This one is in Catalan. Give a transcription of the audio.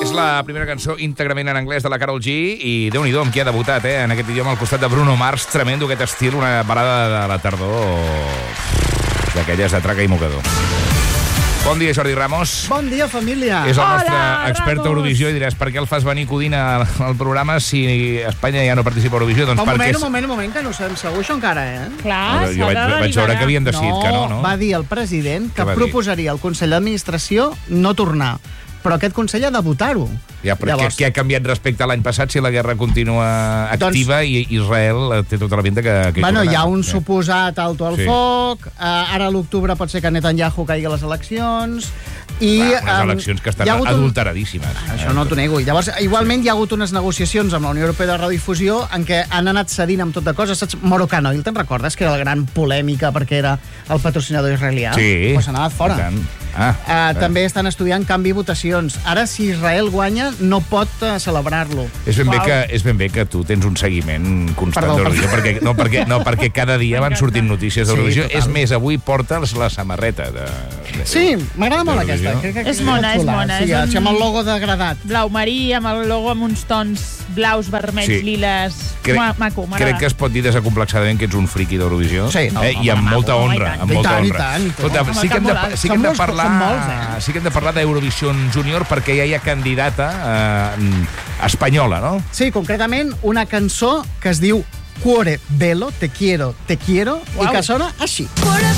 És la primera cançó íntegrament en anglès de la Karol G i Déu-n'hi-do amb qui ha debutat, en aquest idioma al costat de Bruno Mars. Tremendo aquest estil, una balada de la tardor d'aquelles de traca i mocador. Bon dia, Jordi Ramos. Bon dia, família. És el nostre Hola, expert a Eurovisió i diràs, per què el fas venir Codina al programa si Espanya ja no participa a Eurovisió? Doncs Un moment, que no sabem segur això encara, Clar, jo vaig veure que havien decidit que no? Va dir el president que Què va dir? proposaria al Consell d'Administració no tornar, però aquest Consell ha de votar-ho. Ja, però llavors, què ha canviat respecte a l'any passat si la guerra continua activa i Israel té tota la pinta que Bueno, tornarà? hi ha un suposat alto al Sí. foc, ara a l'octubre pot ser que Netanyahu caigui a les eleccions, i unes eleccions que estan adulteradíssimes. Això no t'ho nego. Llavors, igualment hi ha hagut unes negociacions amb la Unió Europea de Radiodifusió en què han anat cedint amb tot de coses. Saps? Moroccan Oil, te'n recordes? Que era la gran polèmica perquè era el patrocinador israelià? Sí. Pues s'ha anat fora. També estan estudiant canvi i votacions. Ara, si Israel guanya, no pot celebrar-lo. És ben bé que tu tens un seguiment constant d'Eurovisió, perquè cada dia van sortint notícies d'Eurovisió. Sí, és més, avui portes la samarreta Sí, m'agrada molt aquesta. És mona, és mona. Sí, amb el logo degradat. Blau marí, amb el logo amb uns tons blaus, vermells, liles. Maco, m'agrada. Crec que es pot dir desacomplexadament que ets un friqui d'Eurovisió. Sí, i amb molta honra. I tant. Escolta, sí que hem de parlar d'Eurovision Junior perquè ja hi ha candidata espanyola, no? Sí, concretament una cançó que es diu Cuore Bello, te quiero, i que sona així. Cuore